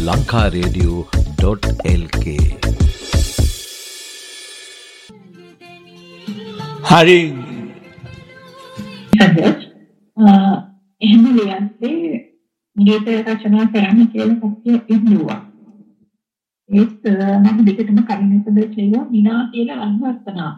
lankaradio.lk. හරි එහෙම ලියන්නේ ගීත රචනා කරන්න කියලා කච්චිය ඉන්නවා. ඒත් මම දෙකටම කලින්ද කියනවා විනා කියලා අන්වර්ථනා.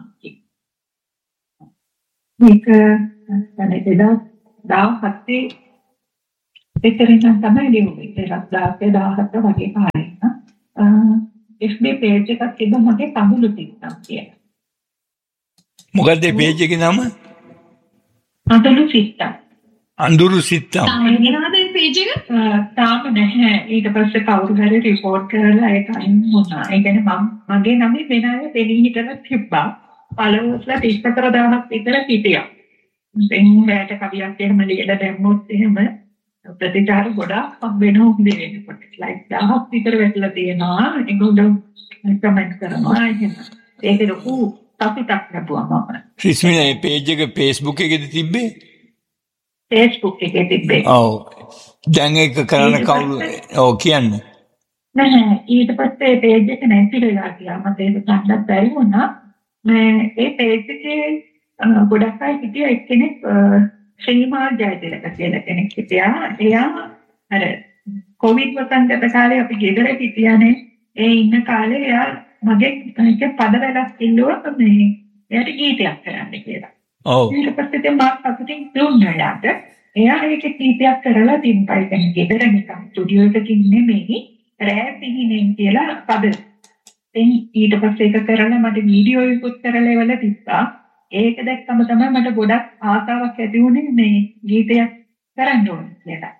මේක තමයි 2017 විතරින් තමයි ලියුනේ. ඒක 2017 වගේ කාලෙක. FB page එකක් තිබ්බ මගේ කඳුළු තිස්සා කියලා. මොකද්ද පේජ් එකේ නම? කඳුළු තිස්සා. අඳුරු සිත්තම්. තාමනවාද පේජ් එක? තාම නැහැ. ඊට පස්සේ කවුරු හරි report කරලා ඒක අයින් වුණා. ඒ කියන්නේ මගේ නම වෙන අය දෙවි හිටලා තිබ්බා. followers 34000ක් විතර හිටියා. දැන් රැට කවියක් එහෙම ලියලා දැම්මොත් එහෙම ප්‍රතිචාර ගොඩාක් හම්බෙනවා උදේ වෙනකොට. like 1000ක් විතර වැටලා තියෙනවා. ඒගොල්ලෝ කමෙන්ට් කරනවා එහෙම. ඒක ලොකු සතුටක් ලැබුවා මම. ක්‍රිස්මිනා මේ පේජ් එක Facebook එකේද තිබ්බේ? Facebook එකේ තිබ්බේ. ඔව්. දැන් ඒක කරන්න කවුරු ඔව් කියන්නේ. නැහැ ඊට පස්සේ page එක නැතිලා ගියා. මට ඒක ගන්නත් බැරි වුණා. මේ ඒ page එකේ ගොඩක් අය හිටියා එක්කෙනෙක් ශ්‍රීමාල් ජයතිලක කියලා කෙනෙක් හිටියා. එයා අර කොවිඩ් වසංගත කාලේ අපි ගෙදර හිටියානේ. ඒ ඉන්න කාලේ එයා මගේ පද වැලක් ඉල්ලුවා මේ එයාට ගීතයක් කරන්න කියලා. ඔව්. ඊට පස්සේ මම පසුතින් දුන්නා යාට. එයා ඒක ගීතයක් කරලා තින්පයි දැන් ගෙදර නිකන් ස්ටුඩියෝ එකකින් නෙමෙයි රෑ පිහිනෙන් කියලා පද. දැන් ඊට පස්සේ ඒක කරලා මට වීඩියෝ එකක් කරලා එවල තිබ්බා. ඒක දැක්කම තමයි මට ගොඩක් ආසාවක් ඇති වුණේ මේ ගීතයක් කරන්න ඕන කියලා.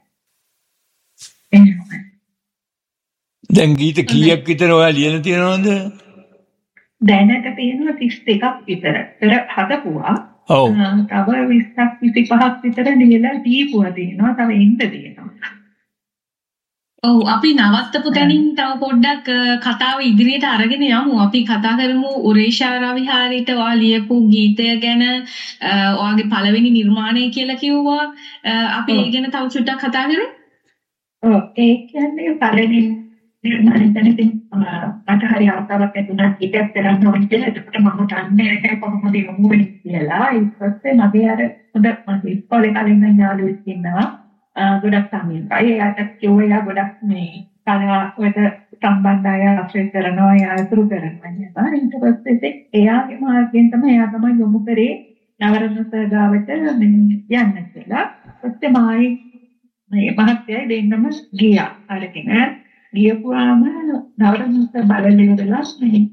දැන් ගීත කීයක් විතර ඔයා ලියලා තියෙනවද? දැනට තියෙනවා 32ක් විතර. පෙර හදපුවා. ඔව්. තව 20ක් 25ක් විතර ලියලා දීපුවා තියෙනවා. තව එන්න තියෙනවා. ඔව් අපි නවත්තපු තැනින් තව පොඩ්ඩක් කතාව ඉදිරියට අරගෙන යමු. අපි කතා කරමු උරේෂා රවිහාරිට ඔයා ලියපු ගීතය ගැන. ඔයාගේ පළවෙනි නිර්මාණය කියලා කිව්වා. අපි ඒ ගැන තව චුට්ටක් කතා කරමු. ඔව් ඒ කියන්නේ පළවෙනි නිර්මාණයෙන් මට හරි ආසාවක් ඇති වුණා ගීතයක් කරන්න ඕන කියලා. ඒකට මම දන්නේ නැහැ කොහොමද යමු කියලා. ඊට පස්සේ මගේ අර හොඳ මගේ ඉස්කෝලේ කලින් යාළුවෙක් ඉන්නවා. ගොඩක් සමීපයි. එයාට කිව්වා ගොඩක් මේ කලාවට සම්බන්ධ අය ආශ්‍රය කරනවා, එයා අතුරු කරනවා නේද? ඊට පස්සේ එයාගේ මාර්ගයෙන් තමයි එයා තමයි යොමු කරේ නවරත්න සහගාවට යන්න කියලා. පස්සේ මායි මේ මහත්තයයි දෙන්නම ගියා. අරගෙන ගියපුවාම නවරත්න සහ බලලේ ඉඳලා මේ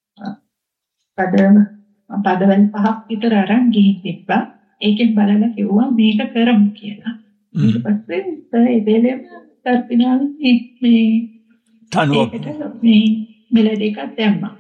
පදවල් 5ක් විතර අරන් ගිහින් තිබ්බා. ඒකෙන් බලලා කිව්වා මේක කරමු කියලා. ඊට පස්සේ ඒ වෙලෙම තර්පිනාලේ මේ තනුවක් මේ මෙලඩි එකක් දැම්මා.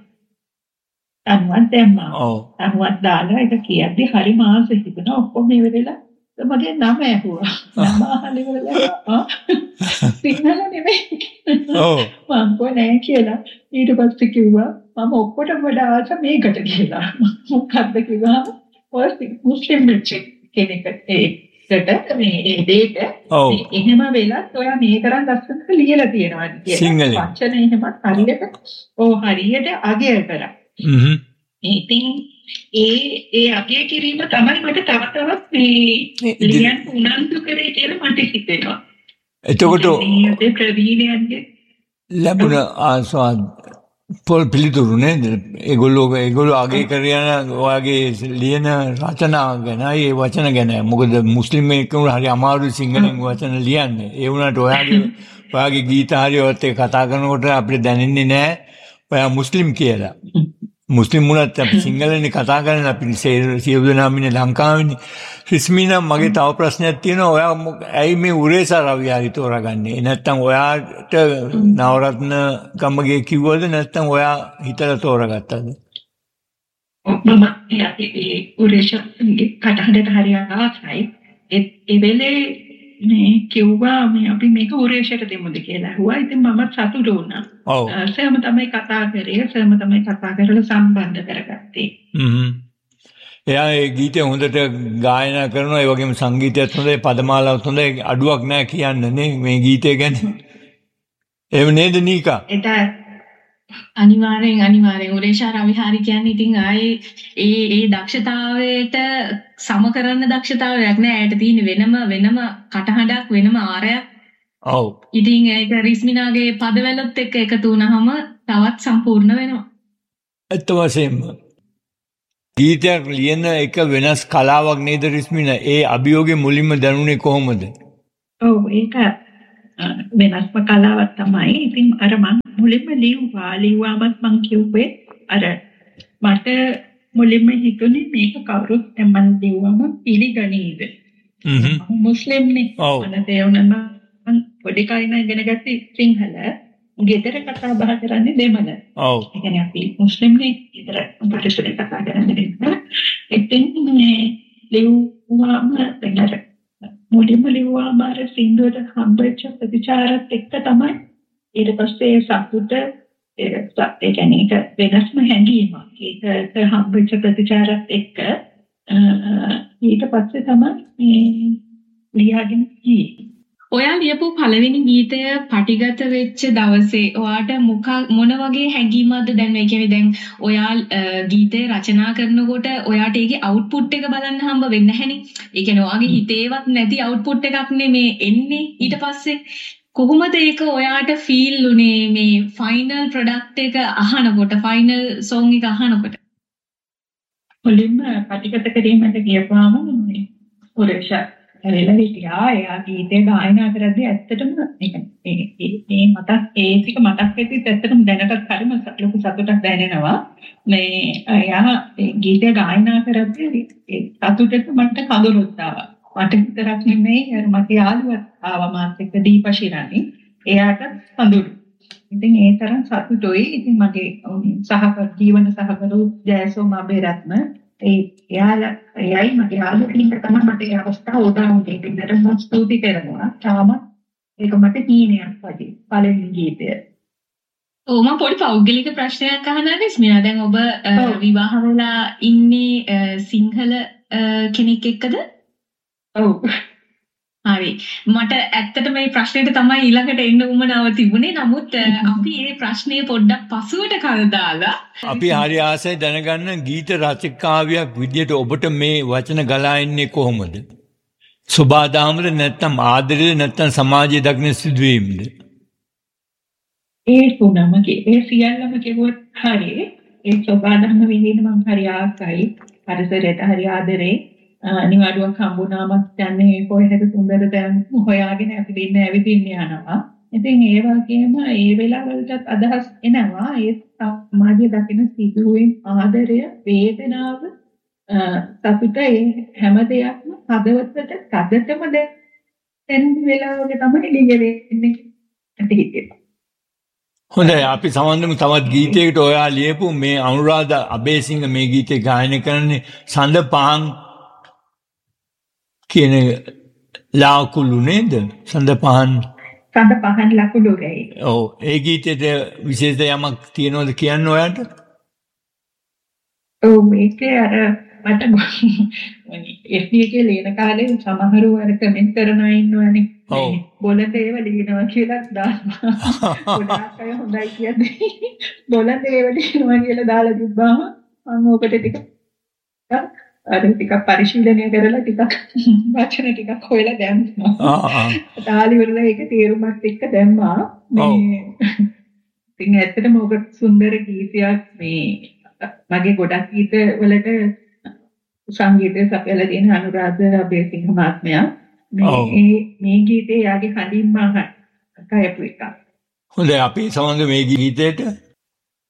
තනුවක් දාලා ඒක කියද්දි හරි මාසෙ තිබුණා. ඔක්කොම මේ වෙලෙලා මගේ නම ඇහුවා. නම අහලා ඉවරලා සිංහල නෙමෙයි. ඔව්. මම කොහේ කියලා ඊට පස්සේ කිව්වා මම ඔක්කොටම වඩා ආස මේකට කියලා. මොකද්ද කිව්වම ඔය මුස්ලිම් කෙනෙක් ඒකට මේ දෙයට එහෙම වෙලත් ඔයා මේ තරම් ලස්සනට ලියලා තියෙනවා කියලා. වචන එහෙමත් හරියට අගය කරා. ඉතින් ඒ අගය කිරීම තමයි මට තව තවත් මේ ලියන්න උනන්දු කරේ කියලා මට හිතෙනවා. එතකොට මේ ප්‍රවීණයන්ගේ ලැබුණ ආස්වාද පොල් පිළිතුරු නේද? ඒගොල්ලෝ අගය කරගෙන ඔයාගේ ලියන රචනා ගැන ඒ වචන ගැන. මොකද මුස්ලිම් එක්කම හරි අමාරුයි සිංහලෙන් වචන ලියන්නේ. ඒ වුණාට ඔයාගේ ගීත හරියවත් ඒ කතා කරනකොට අපිට දැනෙන්නේ නැහැ ඔයා මුස්ලිම් කියලා. මුස්ලිම් වුණත් අපි සිංහලෙන් කතා කරන අපි සියලු දෙනාම ඉන්නේ ලංකාවේනේ. ක්‍රිස්මිනා මගේ තව ප්‍රශ්නයක් තියෙනවා. ඔයා ඇයි මේ උරේෂා රවිහාරි තෝරාගන්නේ? නැත්තම් ඔයාට නවරත්න කම්මගේ කිව්වද නැත්තම් ඔයා හිතලා තෝරාගත්තද? මම උරේෂාගේ කටහඬට හරි ආසයි. ඒ වෙලේ මේ කිව්වා මේ අපි මේක උරේෂයට දෙමුද කියලා. හුවා ඉතින් මම සතුටු වුණා. සෑම තමයි කතා කරේ. සෑම තමයි කතා කරලා සම්බන්ධ කරගත්තේ. එයා ඒ ගීතය හොඳට ගායනා කරනවා. ඒ වගේම සංගීතයත් හොඳයි, පදමාලාවත් හොඳයි. අඩුවක් නැහැ කියන්න නේ මේ ගීතය ගැන. එහෙම නේද නීකා? ඒක අනිවාර්යෙන් උරේෂා රවිහාරි කියන්නේ ඉතින් ආයේ ඒ දක්ෂතාවයට සම කරන්න දක්ෂතාවයක් නෑ. ඇයට තියෙන වෙනම කටහඬක් වෙනම ආරයක්. ඔව්. ඉතින් ඒක රිස්මිනාගේ පදවලත් එක්ක එකතු වුණාම තවත් සම්පූර්ණ වෙනවා. ඇත්ත වශයෙන්ම ගීතයක් ලියන එක වෙනස් කලාවක් නේද රිස්මිනා? ඒ අභියෝගේ මුලින්ම දැනුනේ කොහොමද? ඔව් ඒක වෙනස්ම කලාවක් තමයි. ඉතින් අර මම මුලින්ම ලිව්වාමත් මං කිව්වේ අර මට මුලින්ම හිතුනේ මේක කවුරුත් මම ලිව්වම පිළිගනීද? මුස්ලිම්නේ. මම තේරුණා මම පොඩි කාලේ ඉගෙන ගත්තේ සිංහල. ගෙදර කතා බහ කරන්නේ දෙමළ. ඔව්. ඒ කියන්නේ අපි මුස්ලිම්නේ ගෙදර පිටිසුනේ කතා කරන්නේ දෙමළ. ඉතින් මේ ලිව්වාම දැන් මුලින්ම ලිව්වාම අර සින්දුවට හම්බෙච්ච ප්‍රතිචාරත් එක්ක තමයි ඊට පස්සේ සතුට ඒ කියන්නේ ඒක වෙනස්ම හැඟීමක්. ඒක හම්බෙච්ච ප්‍රතිචාරත් එක්ක ඊට පස්සේ තමයි මේ ලියාගෙන ගියේ. ඔයා ලියපු පළවෙනි ගීතය පටිගත වෙච්ච දවසේ ඔයාට මොන වගේ හැඟීමක්ද දැනෙන්නේ? ඒ කියන්නේ දැන් ඔයා ගීතය රචනා කරනකොට ඔයාට ඒකේ අවුට්පුට් එක බලන්න හම්බ වෙන්නේ නැහැනේ. ඒ කියන්නේ ඔයාගේ හිතේවත් නැති අවුට්පුට් එකක් නෙමේ එන්නේ. ඊට පස්සේ කොහොමද ඒක ඔයාට ෆීල් උනේ මේ ෆයිනල් ප්‍රොඩක්ට් එක අහනකොට, ෆයිනල් සෝං එක අහනකොට? මුලින්ම පටිගත කිරීමට ගියපුවාම මේ උරේෂා එළලා හිටියා. එයා ගීතේ ගායනා කරද්දී ඇත්තටම මේ ටික මතක් වෙද්දිත් ඇත්තටම දැනටත් හරිම ලොකු සතුටක් දැනෙනවා. මේ එයා ගීතේ ගායනා කරද්දී සතුටට මට කඳුළුත් ආවා. මට විතරක් නෙමෙයි මගේ යාළුවත් ආවා මාත් එක්ක දීපශිරානි. එයාට කඳුළු. ඉතින් ඒ තරම් සතුටුයි. ඉතින් මගේ ජීවන සහකරු ජයසෝම අබේරත්න එයයි මගේ යාළුවෙක් තමයි මට ඒ අවස්ථාව උදා වුණේ. ඒකට මම ස්තුති කරනවා. තාම ඒක මට හීනයක් වගේ පළවෙනි ගීතය. මම පොඩි පෞද්ගලික ප්‍රශ්නයක් අහනවා රිස්මිනා. දැන් ඔබ විවාහ වෙලා ඉන්නේ සිංහල කෙනෙක් එක්කද? ඔව්. හරි. මට ඇත්තට මේ ප්‍රශ්නෙට තමයි ඊළඟට එන්න උවමනාව තිබුණේ. නමුත් අපි මේ ප්‍රශ්නේ පොඩ්ඩක් පසුවට කල් දාලා අපි හරි ආසයි දැනගන්න ගීත රචකාවියක් විදියට ඔබට මේ වචන ගලා එන්නේ කොහොමද? සබාදාමද නැත්නම් ආදරේද නැත්නම් සමාජයේ දක්න සිදුවීම්ද? ඒ තුනම ඒ සියල්ලම කිව්වොත් හරි. ඒ සබාදාම විදිහට මම හරි ආසයි. පරිසරයට හරි ආදරේ. නිවාඩුවක් හම්බුනාමත් යන්නේ කොහෙද සුන්දර තැන් හොයාගෙන අපි ඇවිදින්න යනවා. ඉතින් ඒ වගේම ඒ වෙලාවලටත් අදහස් එනවා. ඒ සමාජයේ දකින සිදුවීම් ආදරය, වේදනාව, සතුට ඒ හැම දෙයක්ම හදවතට තදටම දැනෙන වෙලාවක තමයි ලියවෙන්නේ. හොඳයි අපි සමන්දමු තවත් ගීතයකට ඔයා ලියපු මේ අනුරාධ අබේසිංහ මේ ගීතේ ගායනා කරන්නේ සඳ පහන් කියන ලාකුළු නේද? සඳ පහන් ලකුළු රැයි. ඔව් ඒ ගීතේට විශේෂ යමක් තියෙනවද කියන්න ඔයාට? ඔව් මේකේ අර මට FB එකේ ලියන කාලේ සමහරව අර කමෙන්ට් කරනවා ඉන්නවනේ. බොළඳ ඒව ලියනවා කියලා දානවා. ගොඩාක් අය හොඳයි කියන්නේ බොළඳ ඒව ලියනවා කියලා දාලා තිබ්බාම මම ඔකට ටික පරිශීලනය කරලා ටිකක් වචන ටිකක් හොයලා දැම්මා. තාලි වල ඒක තේරුමත් එක්ක දැම්මා. මේ ඉතින් ඇත්තටම ඔක සුන්දර ගීතයක්. මේ මගේ ගොඩක් ගීත වලට සංගීතය සපයලා තියෙන අනුරාධ අබේසිංහ මහත්මයා. මේ ගීතේ යාගේ කලින්ම අහපු එකක්. හොඳයි අපි සමග මේ ගීතේට